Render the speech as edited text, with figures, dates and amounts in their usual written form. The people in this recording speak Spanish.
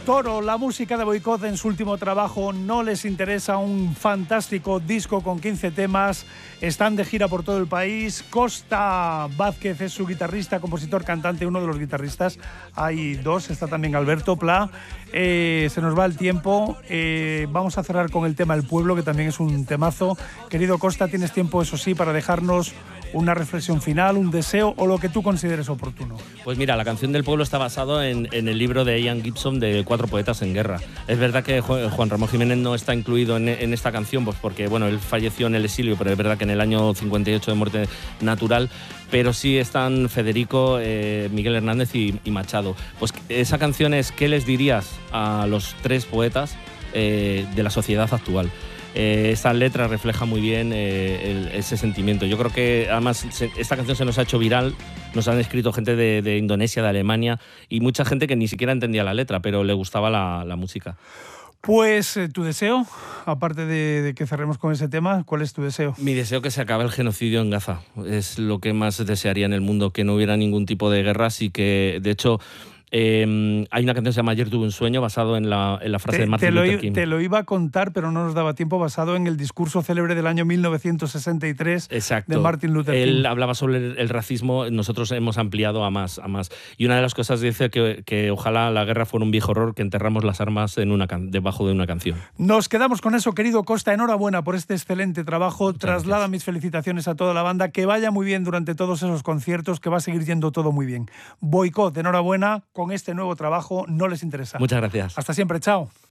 Toro, la música de Boicot en su último trabajo No les interesa, un fantástico disco con 15 temas. Están de gira por todo el país. Costa Vázquez es su guitarrista, compositor, cantante, uno de los guitarristas. Hay dos, está también Alberto Pla. Se nos va el tiempo. Vamos a cerrar con el tema El Pueblo, que también es un temazo. Querido Costa, tienes tiempo, eso sí, para dejarnos una reflexión final, un deseo o lo que tú consideres oportuno. Pues mira, la canción del pueblo está basado en el libro de Ian Gibson de Cuatro poetas en guerra. Es verdad que Juan Ramón Jiménez no está incluido en esta canción, pues porque bueno, él falleció en el exilio, pero es verdad que en el año 58 de muerte natural, pero sí están Federico, Miguel Hernández y Machado. Pues esa canción es ¿qué les dirías a los tres poetas de la sociedad actual? Esta letra refleja muy bien ese sentimiento. Yo creo que además esta canción se nos ha hecho viral, nos han escrito gente de Indonesia, de Alemania y mucha gente que ni siquiera entendía la letra, pero le gustaba la música. Pues tu deseo, aparte de que cerremos con ese tema, ¿cuál es tu deseo? Mi deseo que se acabe el genocidio en Gaza. Es lo que más desearía en el mundo, que no hubiera ningún tipo de guerras y que, de hecho, hay una canción que se llama Ayer tuve un sueño, basado en la frase de Martin Luther King. Te lo iba a contar, pero no nos daba tiempo, basado en el discurso célebre del año 1963. Exacto. De Martin Luther King. Él hablaba sobre el racismo, nosotros hemos ampliado a más. Y una de las cosas dice que ojalá la guerra fuera un viejo horror, que enterramos las armas debajo de una canción. Nos quedamos con eso, querido Costa. Enhorabuena por este excelente trabajo. Muchas Traslada gracias. mis felicitaciones a toda la banda. Que vaya muy bien durante todos esos conciertos, que va a seguir yendo todo muy bien. Boicot, enhorabuena con este nuevo trabajo, No les interesa. Muchas gracias. Hasta siempre, chao.